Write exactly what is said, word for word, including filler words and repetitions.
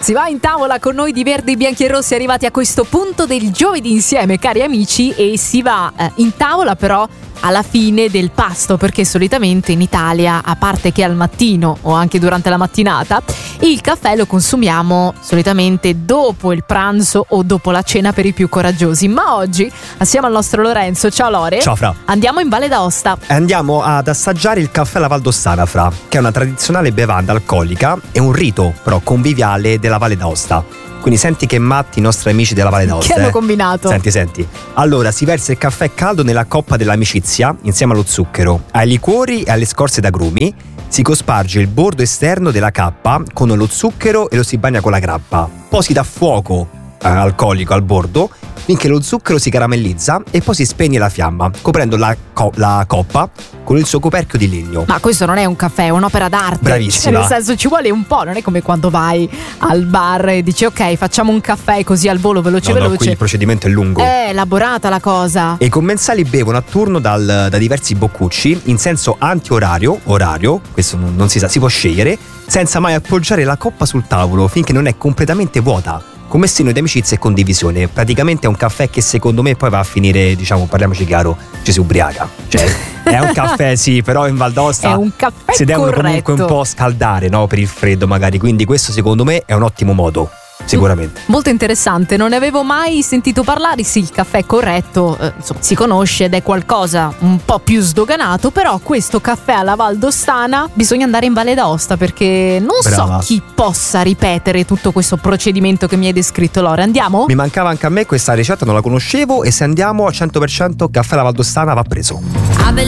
Si va in tavola con noi di Verdi, Bianchi e Rossi, arrivati a questo punto del giovedì insieme, cari amici, e si va eh, in tavola però alla fine del pasto, perché solitamente in Italia, a parte che al mattino o anche durante la mattinata, il caffè lo consumiamo solitamente dopo il pranzo o dopo la cena per i più coraggiosi. Ma oggi, assieme al nostro Lorenzo, ciao Lore, ciao Fra, andiamo in Valle d'Aosta. Andiamo ad assaggiare il caffè alla Valdostana, Fra, che è una tradizionale bevanda alcolica e un rito però conviviale della Valle d'Aosta. Quindi senti che matti i nostri amici della Valle d'Aosta. Che hanno eh? combinato? Senti, senti. Allora, si versa il caffè caldo nella coppa dell'amicizia insieme allo zucchero, ai liquori e alle scorze d'agrumi. Si cosparge il bordo esterno della cappa con lo zucchero e lo si bagna con la grappa. Poi si dà fuoco eh, alcolico al bordo finché lo zucchero si caramellizza e poi si spegne la fiamma, coprendo la, co- la coppa con il suo coperchio di legno. Ma questo non è un caffè, è un'opera d'arte. Bravissima. Nel senso, ci vuole un po', non è come quando vai al bar e dici ok, facciamo un caffè così al volo, veloce no, veloce. No, qui il procedimento è lungo. È elaborata la cosa. E i commensali bevono a turno dal, da diversi boccucci in senso anti-orario, orario, questo non, non si sa, si può scegliere, senza mai appoggiare la coppa sul tavolo finché non è completamente vuota, come segno di amicizia e condivisione. Praticamente è un caffè che secondo me poi va a finire, diciamo, parliamoci chiaro, ci si ubriaca. Cioè, è un caffè sì, però in Val d'Aosta è un caffè si devono corretto. comunque un po' scaldare, no? Per il freddo magari, quindi questo secondo me è un ottimo modo. Sicuramente. Molto interessante, non ne avevo mai sentito parlare. Sì, il caffè corretto eh, insomma, si conosce ed è qualcosa un po' più sdoganato, però questo caffè alla Valdostana bisogna andare in Valle d'Aosta, perché non Brava. so chi possa ripetere tutto questo procedimento che mi hai descritto. Lore, andiamo? Mi mancava anche a me questa ricetta, non la conoscevo, e se andiamo al cento per cento caffè alla Valdostana va preso.